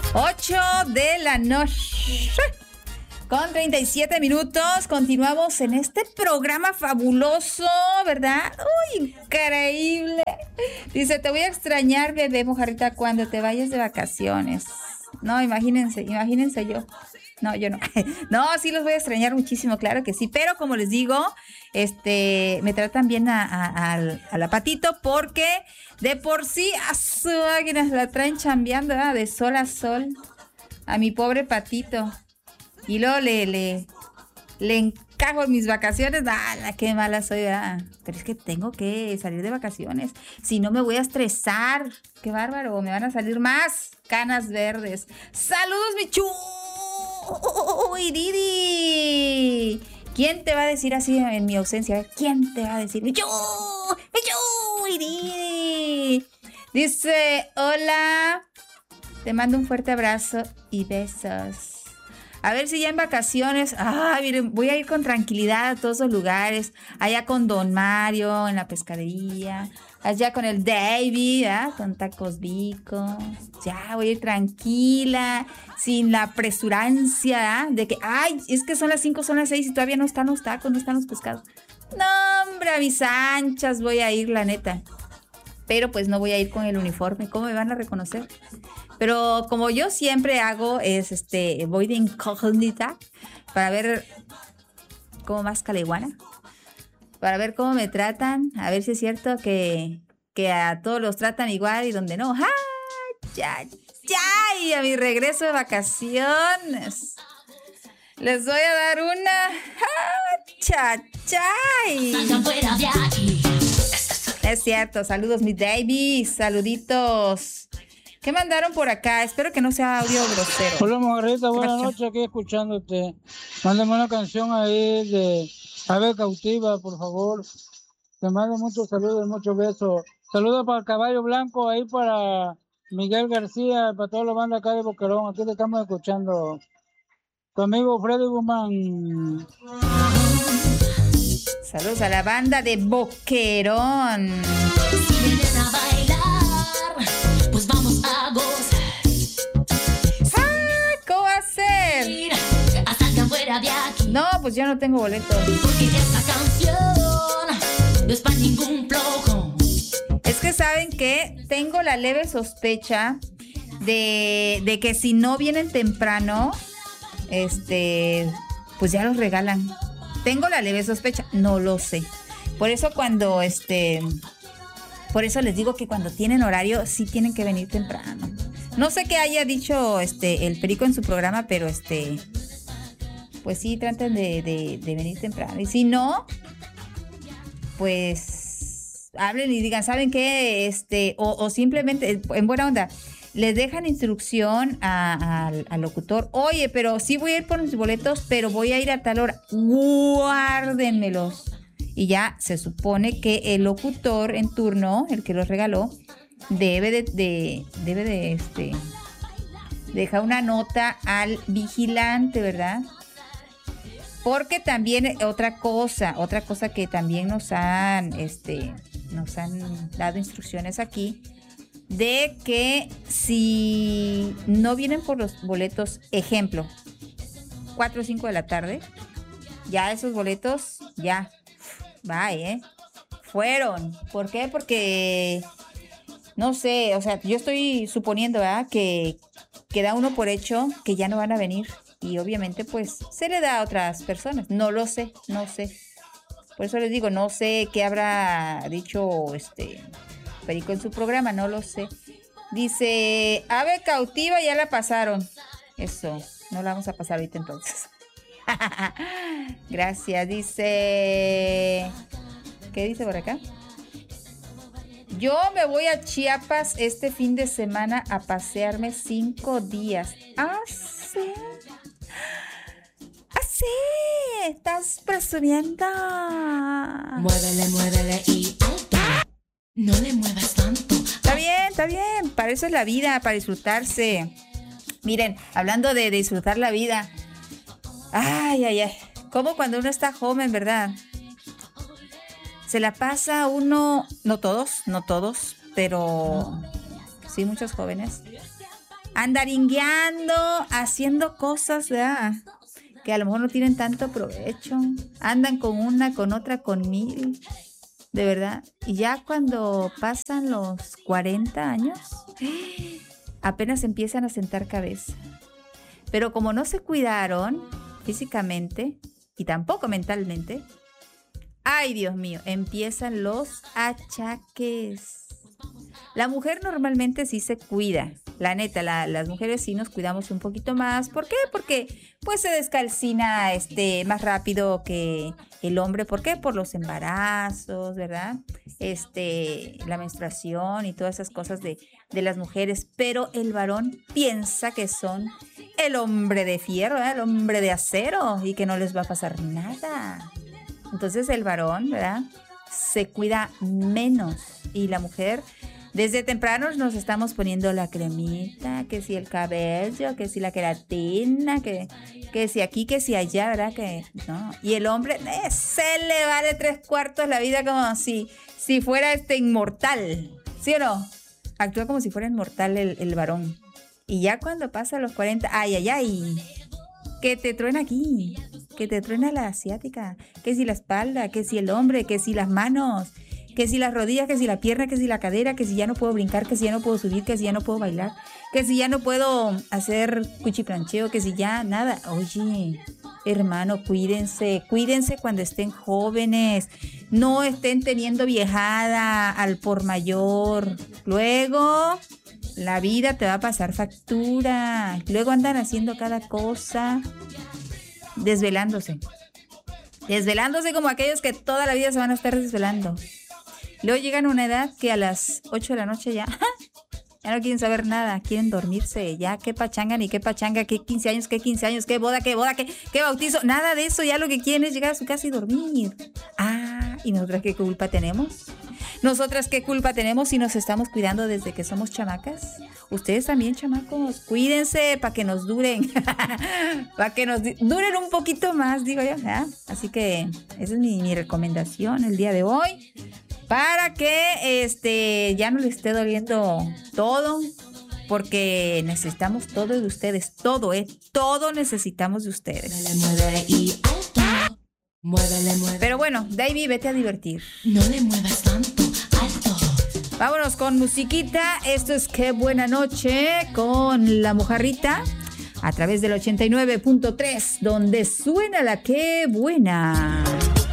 8 de la noche. Con 37 minutos. Continuamos en este programa fabuloso, ¿verdad? ¡Uy, increíble! Dice, te voy a extrañar, bebé mojarrita, cuando te vayas de vacaciones. No, imagínense yo. No, yo no. No, sí los voy a extrañar muchísimo, claro que sí. Pero como les digo, me tratan bien a la Patito, porque de por sí a su máquina la traen chambeando, ¿verdad? De sol a sol a mi pobre Patito. Y luego le encajo en mis vacaciones. ¡Ah, qué mala soy! ¿Verdad? Pero es que tengo que salir de vacaciones. Si no, me voy a estresar. ¡Qué bárbaro! Me van a salir más canas verdes. ¡Saludos, Michu! ¡Uy, Didi! ¿Quién te va a decir así en mi ausencia? ¿Quién te va a decir? ¡Michu! ¡Michu! ¡Y Didi! Dice, hola. Te mando un fuerte abrazo y besos. A ver si ya en vacaciones, miren, voy a ir con tranquilidad a todos los lugares, allá con Don Mario, en la pescadería, allá con el David, con Tacos Vico, ya voy a ir tranquila, sin la apresurancia, de que, es que son las 5, son las 6 y todavía no están los tacos, no están los pescados. No, hombre, a mis anchas voy a ir, la neta. Pero pues no voy a ir con el uniforme, ¿cómo me van a reconocer? Pero como yo siempre hago, voy de incógnita para ver cómo más caleguana, para ver cómo me tratan, a ver si es cierto que a todos los tratan igual y donde no. Y a mi regreso de vacaciones les voy a dar una chachay. Es cierto, saludos mi Davis, saluditos. ¿Qué mandaron por acá? Espero que no sea audio grosero. Hola, Mojarrita, buenas noches, aquí escuchándote. Mándame una canción ahí de Ave Cautiva, por favor. Te mando muchos saludos, muchos besos. Saludos para el Caballo Blanco, ahí para Miguel García, para toda la banda acá de Boquerón. Aquí te estamos escuchando. Tu amigo Freddy Guzmán. Saludos a la banda de Boquerón. Si vienen a bailar, pues vamos a gozar. ¿Cómo va a ser? Hasta fuera de aquí. No, pues yo no tengo boletos. Porque esta canción no es para ningún flojo. Es que saben que tengo la leve sospecha de que si no vienen temprano, pues ya los regalan. Tengo la leve sospecha, no lo sé. Por eso por eso les digo que cuando tienen horario sí tienen que venir temprano. No sé qué haya dicho el Perico en su programa, pero pues sí traten de venir temprano. Y si no, pues hablen y digan, ¿saben qué? O simplemente en buena onda les dejan instrucción al locutor. Oye, pero sí voy a ir por mis boletos, pero voy a ir a tal hora. Guárdenmelos. Y ya se supone que el locutor en turno, el que los regaló, debe de dejar una nota al vigilante, ¿verdad? Porque también otra cosa que también nos han dado instrucciones aquí, de que si no vienen por los boletos, ejemplo, 4 o 5 de la tarde, ya esos boletos, ya, bye, fueron. ¿Por qué? Porque, no sé, o sea, yo estoy suponiendo, ¿verdad? Que da uno por hecho que ya no van a venir. Y obviamente, pues, se le da a otras personas. No lo sé, no sé. Por eso les digo, no sé qué habrá dicho Perico en su programa, no lo sé. Dice, Ave Cautiva ya la pasaron. Eso, no la vamos a pasar ahorita entonces. Gracias, dice... ¿Qué dice por acá? Yo me voy a Chiapas este fin de semana a pasearme 5 días. Sí. Sí, estás presumiendo. Muévele y no le muevas tanto. Está bien, para eso es la vida, para disfrutarse. Miren, hablando de disfrutar la vida. Ay. Como cuando uno está joven, ¿verdad? Se la pasa uno, no todos, pero sí muchos jóvenes, andaringueando, haciendo cosas, ¿verdad?, que a lo mejor no tienen tanto provecho. Andan con una, con otra, con mil, de verdad. Y ya cuando pasan los 40 años, apenas empiezan a sentar cabeza. Pero como no se cuidaron físicamente y tampoco mentalmente, ay, Dios mío, empiezan los achaques. La mujer normalmente sí se cuida. La neta, las mujeres sí nos cuidamos un poquito más. ¿Por qué? Porque pues se descalcina más rápido que el hombre. ¿Por qué? Por los embarazos, ¿verdad? La menstruación y todas esas cosas de las mujeres. Pero el varón piensa que son el hombre de fierro, ¿verdad?, el hombre de acero, y que no les va a pasar nada. Entonces el varón, ¿verdad?, se cuida menos, y la mujer desde temprano nos estamos poniendo la cremita, que si el cabello, que si la queratina, que si aquí, que si allá, ¿verdad? Que no. Y el hombre se le vale 3/4 la vida como si fuera inmortal, ¿sí o no? Actúa como si fuera inmortal el varón. Y ya cuando pasa los 40, ay, que te truena aquí, que te truena la asiática, que si la espalda, que si el hombre, que si las manos, que si las rodillas, que si la pierna, que si la cadera, que si ya no puedo brincar, que si ya no puedo subir, que si ya no puedo bailar, que si ya no puedo hacer cuchiplancheo, que si ya nada. Oye, hermano, cuídense cuando estén jóvenes, no estén teniendo viejada al por mayor. Luego la vida te va a pasar factura. Luego andan haciendo cada cosa, desvelándose como aquellos que toda la vida se van a estar desvelando. Luego llegan a una edad que a las 8 de la noche ya no quieren saber nada, quieren dormirse, ya qué pachanga, ni qué pachanga, qué 15 años, qué boda, qué bautizo, nada de eso, ya lo que quieren es llegar a su casa y dormir. ¿Y nosotras qué culpa tenemos? ¿Nosotras qué culpa tenemos si nos estamos cuidando desde que somos chamacas? Ustedes también, chamacos, cuídense para que nos duren, para que nos duren un poquito más, digo yo, ¿verdad? Así que esa es mi recomendación el día de hoy, para que ya no les esté doliendo todo, porque necesitamos todo de ustedes, todo necesitamos de ustedes. Muévele. Pero bueno, Davey, vete a divertir. No le muevas tanto, alto. Vámonos con musiquita. Esto es Qué Buena Noche con La Mojarrita a través del 89.3, donde suena la Qué Buena.